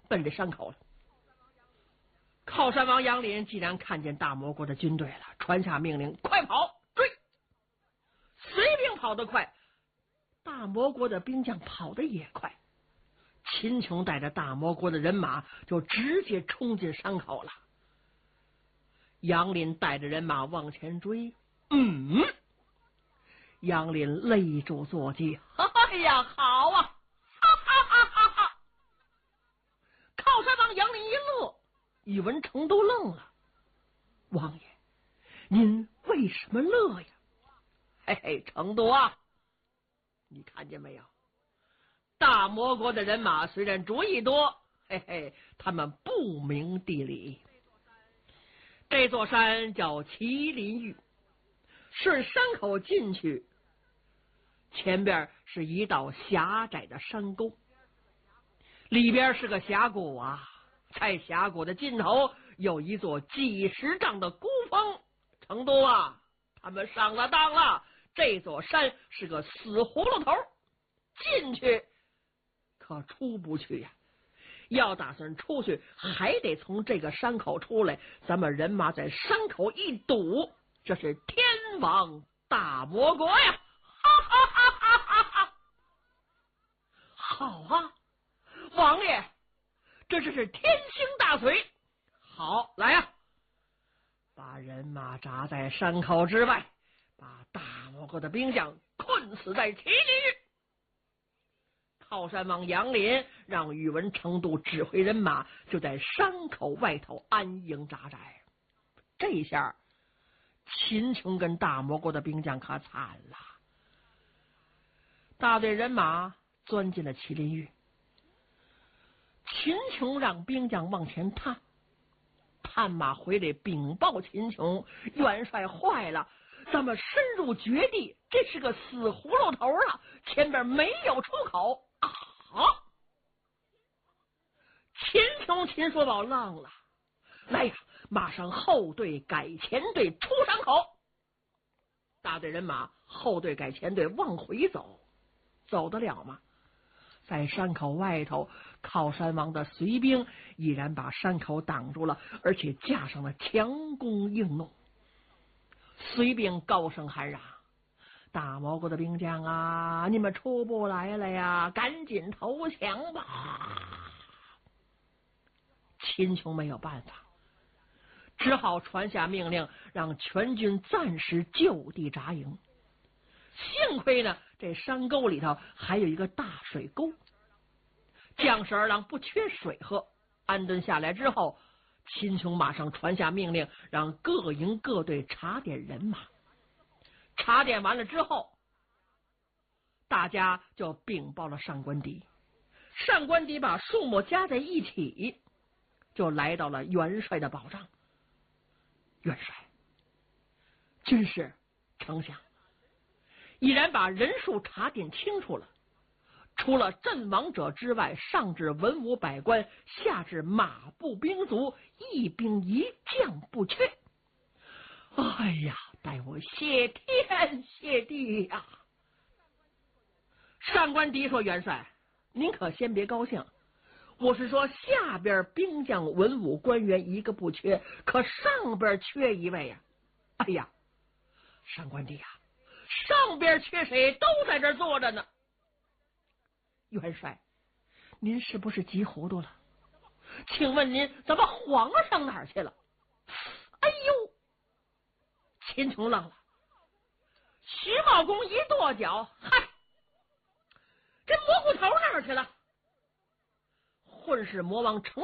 奔这山口了。靠山王杨林既然看见大魔国的军队了，传下命令，快跑追！随兵跑得快，大魔国的兵将跑得也快。秦琼带着大魔国的人马就直接冲进山口了。杨林带着人马往前追，杨林勒住坐骑，哎呀，好啊！哈哈哈哈哈！靠山王杨林一乐，宇文成都愣了。王爷，您为什么乐呀？嘿嘿，成都啊，你看见没有？大魔国的人马虽然主意多，嘿嘿，他们不明地理。这座山叫麒麟峪，顺山口进去，前边是一道狭窄的山沟，里边是个峡谷啊，在峡谷的尽头有一座几十丈的孤峰。成都啊，他们上了当了，这座山是个死葫芦头，进去可出不去呀。要打算出去，还得从这个山口出来。咱们人马在山口一堵，这是天王大魔国呀！哈哈哈哈哈哈！好啊，王爷，这是天星大随。好，来呀，把人马扎在山口之外，把大魔国的兵将困死在麒麟峪。靠山王杨林让宇文成都指挥人马就在山口外头安营扎寨。这下秦琼跟大魔国的兵将可惨了。大队人马钻进了麒麟峪，秦琼让兵将往前探，探马回来禀报秦琼，元帅坏了，咱们深入绝地，这是个死葫芦头啊，前边没有出口。好，秦说宝愣了，来呀，马上后队改前队出山口。大队人马后队改前队往回走，走得了吗？在山口外头，靠山王的随兵依然把山口挡住了，而且架上了强弓硬弩。随兵高声喊嚷，大魔国的兵将啊，你们出不来了呀，赶紧投降吧！秦琼没有办法，只好传下命令，让全军暂时就地扎营。幸亏呢，这山沟里头还有一个大水沟，将士儿郎不缺水喝。安顿下来之后，秦琼马上传下命令，让各营各队查点人马。查点完了之后，大家就禀报了上官迪。上官迪把数目加在一起，就来到了元帅的保障。元帅，军师，丞相，已然把人数查点清楚了，除了阵亡者之外，上至文武百官，下至马步兵卒，一兵一将不缺。哎呀，待我谢天谢地呀！上官迪说：“元帅，您可先别高兴，我是说下边兵将文武官员一个不缺，可上边缺一位呀！哎呀，上官迪呀，上边缺谁都在这坐着呢。元帅，您是不是急糊涂了？请问您怎么皇上哪儿去了？”哎呦！秦琼愣了，徐茂公一跺脚，嗨，这蘑菇头哪儿去了？混世魔王成